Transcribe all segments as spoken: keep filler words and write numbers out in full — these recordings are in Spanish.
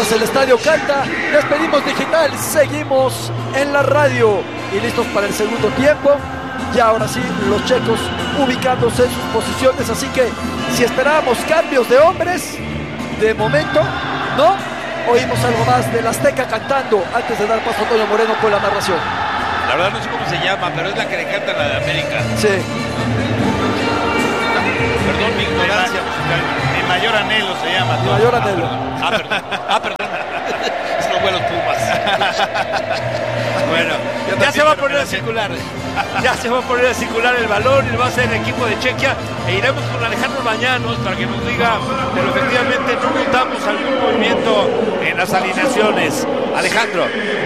mientras el estadio canta, despedimos digital, seguimos en la radio y listos para el segundo tiempo. Ya ahora sí, los checos ubicándose en sus posiciones, así que si esperábamos cambios de hombres, de momento, no. Oímos algo más del Azteca cantando antes de dar paso a Antonio Moreno con la narración. La verdad no sé cómo se llama, pero es la que le canta la de América. Sí. Perdón mi ignorancia musical. Mi mayor anhelo se llama. Mi mayor anhelo. Ah, perdón. Ah, perdón. Es los vuelos Pumas. Bueno, ya se va a poner a circular. Ya se va a poner a circular el balón y va a ser el equipo de Chequia. E iremos con Alejandro Bañanos para que nos diga, pero efectivamente no notamos algún movimiento en las alineaciones. Alejandro.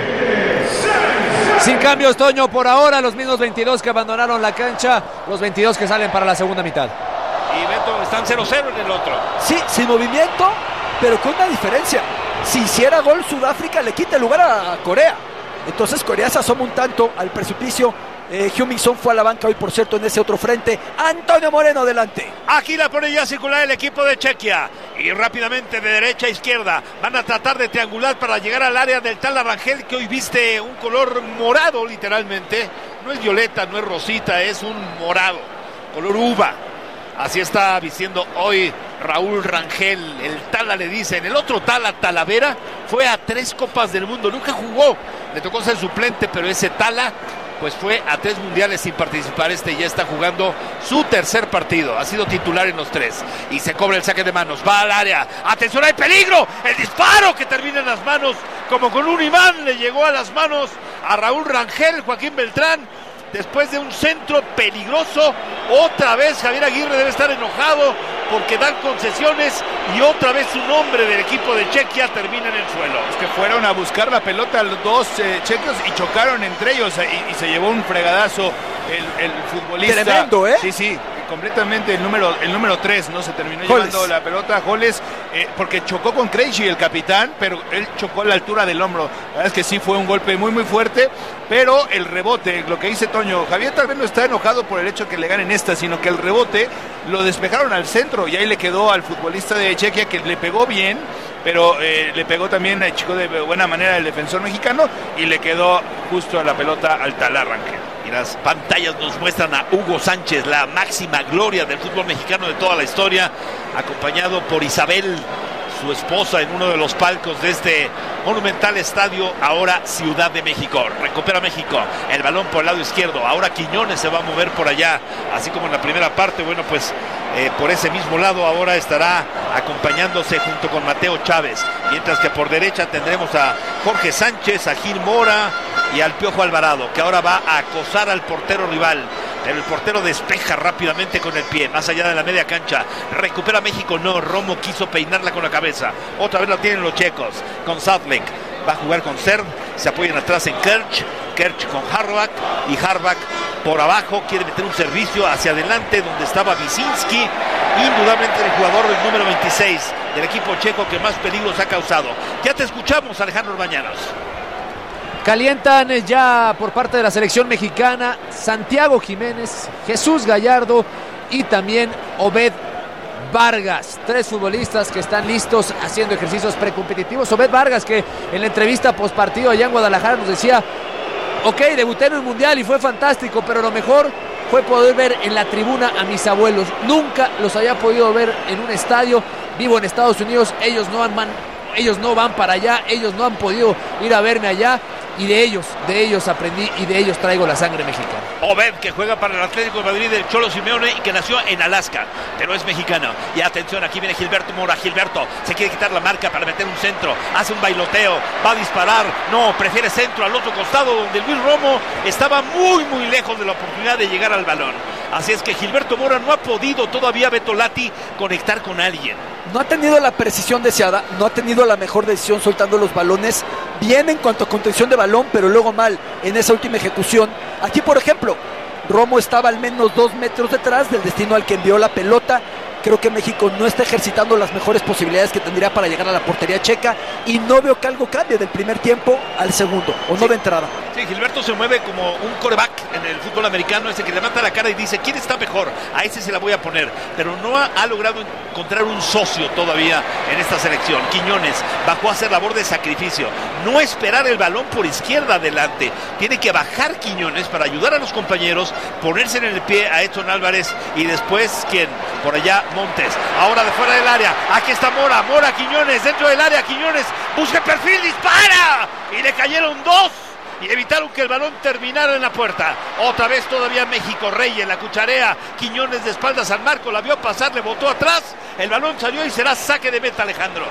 Sin cambios, Toño, por ahora los mismos veintidós que abandonaron la cancha, los veintidós que salen para la segunda mitad. Y Beto, están cero cero en el otro. Sí, sin movimiento, pero con una diferencia. Si hiciera gol Sudáfrica, le quita el lugar a Corea. Entonces Corea se asoma un tanto al precipicio. Eh, Heung-min Son fue a la banca hoy, por cierto, en ese otro frente. Antonio Moreno adelante. Aquí la pone ya a circular el equipo de Chequia. Y rápidamente de derecha a izquierda van a tratar de triangular para llegar al área del tal Arrangel, que hoy viste un color morado literalmente. No es violeta, no es rosita, es un morado, color uva. Así está vistiendo hoy Raúl Rangel. El Tala le dicen. El otro Tala, Talavera, fue a tres Copas del Mundo. Nunca jugó. Le tocó ser suplente, pero ese Tala pues fue a tres mundiales sin participar. Este ya está jugando su tercer partido. Ha sido titular en los tres. Y se cobra el saque de manos. Va al área. ¡Atención, hay peligro! El disparo que termina en las manos. Como con un imán le llegó a las manos a Raúl Rangel. Joaquín Beltrán. Después de un centro peligroso, otra vez Javier Aguirre debe estar enojado porque dan concesiones y otra vez un hombre del equipo de Chequia termina en el suelo. Es que fueron a buscar la pelota los dos eh, chequios y chocaron entre ellos y, y se llevó un fregadazo el, el futbolista. Tremendo, ¿eh? Sí, sí, completamente el número el número tres, ¿no? Se terminó Holles. llevando la pelota a Holles eh, porque chocó con Krejci, el capitán, pero él chocó a la altura del hombro. La verdad es que sí fue un golpe muy muy fuerte, pero el rebote, lo que dice Toño, Javier tal vez no está enojado por el hecho que le ganen esta, sino que el rebote lo despejaron al centro y ahí le quedó al futbolista de Chequia, que le pegó bien, pero eh, le pegó también al chico de buena manera el defensor mexicano y le quedó justo a la pelota al Tala Rangel. Y las pantallas nos muestran a Hugo Sánchez, la máxima gloria del fútbol mexicano de toda la historia, acompañado por Isabel, su esposa, en uno de los palcos de este monumental estadio, ahora Ciudad de México. Recupera México, el balón por el lado izquierdo, ahora Quiñones se va a mover por allá, así como en la primera parte. Bueno, pues eh, por ese mismo lado ahora estará acompañándose junto con Mateo Chávez, mientras que por derecha tendremos a Jorge Sánchez, a Gil Mora y al Piojo Alvarado, que ahora va a acosar al portero rival. Pero el portero despeja rápidamente con el pie, más allá de la media cancha. Recupera México, no, Romo quiso peinarla con la cabeza. Otra vez la tienen los checos, con Southwick. Va a jugar con Cern, se apoyan atrás en Kerch. Kerch con Harbach, y Harbach por abajo quiere meter un servicio hacia adelante donde estaba Wisinski. Indudablemente el jugador del número veintiséis del equipo checo que más peligros ha causado. Ya te escuchamos, Alejandro Bañanos. Calientan ya por parte de la selección mexicana Santiago Jiménez, Jesús Gallardo y también Obed Vargas. Tres futbolistas que están listos haciendo ejercicios precompetitivos. Obed Vargas, que en la entrevista postpartido allá en Guadalajara nos decía: ok, debuté en el Mundial y fue fantástico, pero lo mejor fue poder ver en la tribuna a mis abuelos. Nunca los había podido ver en un estadio. Vivo en Estados Unidos, ellos no han, ellos no van para allá, ellos no han podido ir a verme allá. Y de ellos, de ellos aprendí y de ellos traigo la sangre mexicana. Obed, que juega para el Atlético de Madrid del Cholo Simeone y que nació en Alaska, pero es mexicano. Y atención, aquí viene Gilberto Mora. Gilberto se quiere quitar la marca para meter un centro, hace un bailoteo, va a disparar, no, prefiere centro al otro costado donde Luis Romo estaba muy muy lejos de la oportunidad de llegar al balón. Así es que Gilberto Mora no ha podido todavía, Beto Lati, conectar con alguien. No ha tenido la precisión deseada, no ha tenido la mejor decisión soltando los balones, bien en cuanto a contención de balón, pero luego mal en esa última ejecución. Aquí, por ejemplo, Romo estaba al menos dos metros detrás del destino al que envió la pelota creo que México no está ejercitando las mejores posibilidades que tendría para llegar a la portería checa, y no veo que algo cambie del primer tiempo al segundo, o sí. no de entrada. Sí, Gilberto se mueve como un quarterback en el fútbol americano, ese que levanta la cara y dice, ¿quién está mejor? A ese se la voy a poner, pero no ha, ha logrado encontrar un socio todavía en esta selección. Quiñones bajó a hacer labor de sacrificio, no esperar el balón por izquierda adelante, tiene que bajar Quiñones para ayudar a los compañeros, ponerse en el pie a Edson Álvarez, y después, ¿quién? Por allá Montes, ahora de fuera del área, aquí está Mora, Mora, Quiñones, dentro del área, Quiñones, busca el perfil, dispara, y le cayeron dos, y evitaron que el balón terminara en la puerta. Otra vez todavía México, Reyes la cucharea, Quiñones de espaldas al marco, la vio pasar, le botó atrás, el balón salió y será saque de meta, Alejandro.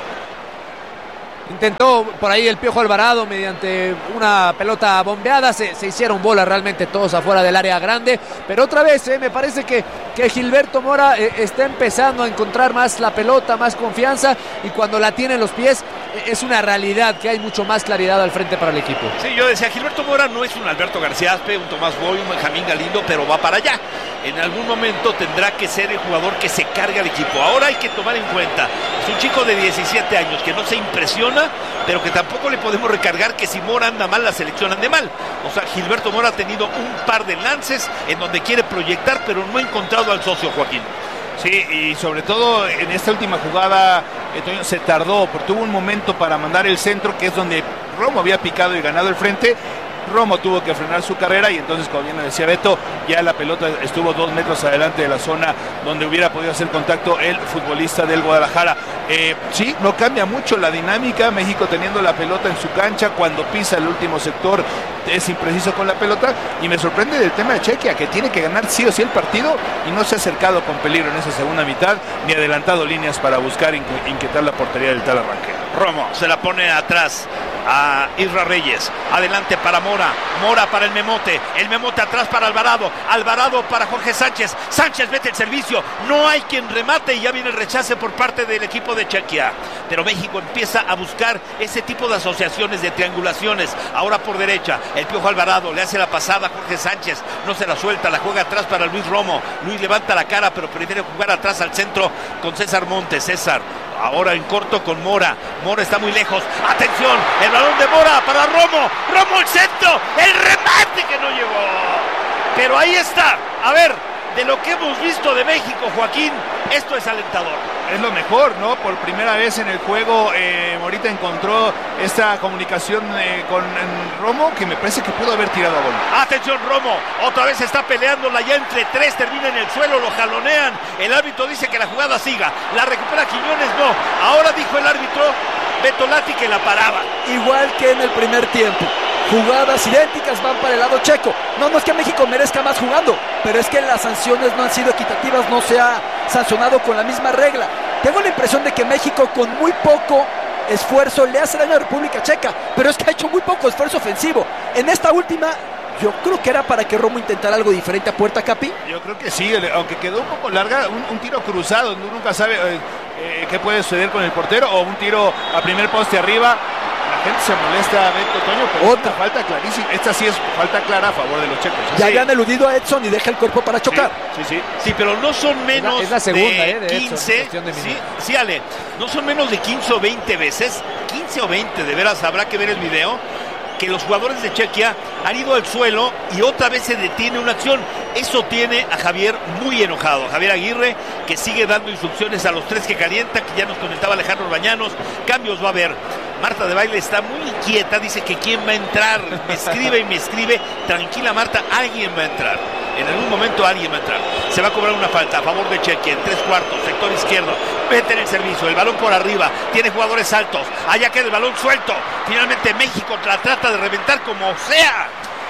Intentó por ahí el Piojo Alvarado mediante una pelota bombeada, se, se hicieron bola realmente todos afuera del área grande, pero otra vez eh, me parece que, que Gilberto Mora eh, está empezando a encontrar más la pelota, más confianza, y cuando la tiene en los pies eh, es una realidad que hay mucho más claridad al frente para el equipo. Sí, yo decía, Gilberto Mora no es un Alberto García Aspe, un Tomás Boy, un Benjamín Galindo, pero va para allá. En algún momento tendrá que ser el jugador que se carga al equipo. Ahora hay que tomar en cuenta, es un chico de diecisiete años que no se impresiona, pero que tampoco le podemos recargar que si Mora anda mal, la selección ande mal. O sea, Gilberto Mora ha tenido un par de lances en donde quiere proyectar, pero no ha encontrado al socio, Joaquín. Sí, y sobre todo en esta última jugada eh, se tardó, porque tuvo un momento para mandar el centro, que es donde Romo había picado y ganado el frente. Romo tuvo que frenar su carrera, y entonces, como bien lo decía Beto, ya la pelota estuvo dos metros adelante de la zona donde hubiera podido hacer contacto el futbolista del Guadalajara. Eh, sí, no cambia mucho la dinámica. México teniendo la pelota en su cancha, cuando pisa el último sector es impreciso con la pelota, y me sorprende del tema de Chequia, que tiene que ganar sí o sí el partido, y no se ha acercado con peligro en esa segunda mitad, ni adelantado líneas para buscar inqu- inquietar la portería del tal Arranque. Romo se la pone atrás a Isra Reyes, adelante para Mora, Mora para el Memote, el Memote atrás para Alvarado, Alvarado para Jorge Sánchez, Sánchez mete el servicio, no hay quien remate, y ya viene el rechace por parte del equipo de Chequia, pero México empieza a buscar ese tipo de asociaciones, de triangulaciones. Ahora por derecha, el Piojo Alvarado le hace la pasada a Jorge Sánchez, no se la suelta, la juega atrás para Luis Romo, Luis levanta la cara, pero prefiere jugar atrás al centro con César Montes, César ahora en corto con Mora, Mora está muy lejos, atención, el balón de Mora para Romo, Romo el centro, el remate que no llegó, pero ahí está. A ver, de lo que hemos visto de México, Joaquín, esto es alentador. Es lo mejor, ¿no? Por primera vez en el juego, eh, Morita encontró esta comunicación eh, con en Romo, que me parece que pudo haber tirado a gol. Atención, Romo, otra vez está peleándola ya entre tres, termina en el suelo, lo jalonean, el árbitro dice que la jugada siga, la recupera Quiñones, no, ahora dijo el árbitro Beto Lati que la paraba. Igual que en el primer tiempo, jugadas idénticas van para el lado checo. No, no es que México merezca más jugando, pero es que las sanciones no han sido equitativas, no se ha sancionado con la misma regla. Tengo la impresión de que México con muy poco esfuerzo le hace daño a República Checa, pero es que ha hecho muy poco esfuerzo ofensivo. En esta última, yo creo que era para que Romo intentara algo diferente a puerta, Capi. Yo creo que sí, aunque quedó un poco larga, un, un tiro cruzado, uno nunca sabe eh, eh, qué puede suceder con el portero, o un tiro a primer poste arriba. La gente se molesta, Beto, Toño, pero otra falta clarísima. Esta sí es falta clara a favor de los checos. Ya sí. habían eludido a Edson y deja el cuerpo para chocar. Sí, sí, sí. Sí, pero no son menos es la, es la segunda, de, eh, de quince. Edson, de sí, sí, Ale, no son menos de quince o veinte veces. quince o veinte, de veras, habrá que ver el video, que los jugadores de Chequia han ido al suelo y otra vez se detiene una acción. Eso tiene a Javier muy enojado. Javier Aguirre, que sigue dando instrucciones a los tres que calientan, que ya nos comentaba Alejandro Bañanos. Cambios va a haber. Marta de Baile está muy inquieta, dice que quién va a entrar. Me escribe y me escribe. Tranquila, Marta, alguien va a entrar. En algún momento alguien va a entrar. Se va a cobrar una falta a favor de Chequia en tres cuartos, sector izquierdo. Mete en el servicio, el balón por arriba. Tiene jugadores altos. Allá queda el balón suelto. Finalmente México la trata de reventar como sea.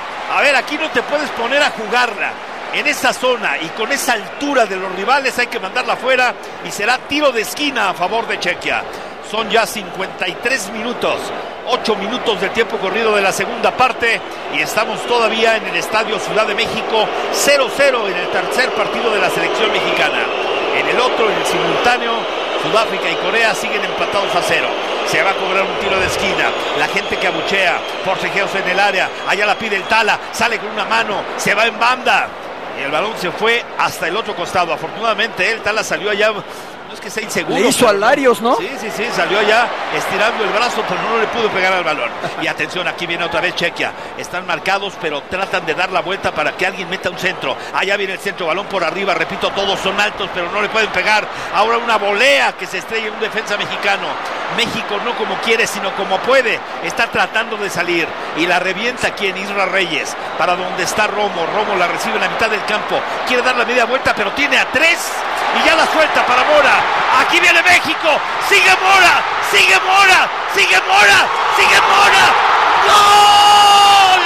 A ver, aquí no te puedes poner a jugarla. En esa zona y con esa altura de los rivales hay que mandarla afuera y será tiro de esquina a favor de Chequia. Son ya cincuenta y tres minutos, ocho minutos del tiempo corrido de la segunda parte y estamos todavía en el Estadio Ciudad de México, cero cero en el tercer partido de la selección mexicana. En el otro, en el simultáneo, Sudáfrica y Corea siguen empatados a cero. Se va a cobrar un tiro de esquina. La gente que abuchea, forcejeos en el área. Allá la pide el Tala, sale con una mano, se va en banda. Y el balón se fue hasta el otro costado. Afortunadamente el Tala salió allá. No es que sea inseguro. Le hizo a Larios, ¿no? Sí, sí, sí, salió allá estirando el brazo, pero no le pudo pegar al balón. Y atención, aquí viene otra vez Chequia. Están marcados, pero tratan de dar la vuelta para que alguien meta un centro. Allá viene el centro, balón por arriba. Repito, todos son altos, pero no le pueden pegar. Ahora una volea que se estrella en un defensa mexicano. México no como quiere, sino como puede. Está tratando de salir. Y la revienta aquí en Isra Reyes. Para donde está Romo. Romo la recibe en la mitad del campo. Quiere dar la media vuelta, pero tiene a tres. Y ya la suelta para Mora. Aquí viene México. Sigue Mora. Sigue Mora. Sigue Mora. Sigue Mora. ¡Gol!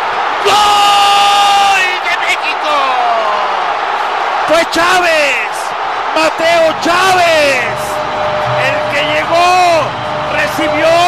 ¡Gol de México! Fue Chávez. Mateo Chávez. El que llegó, recibió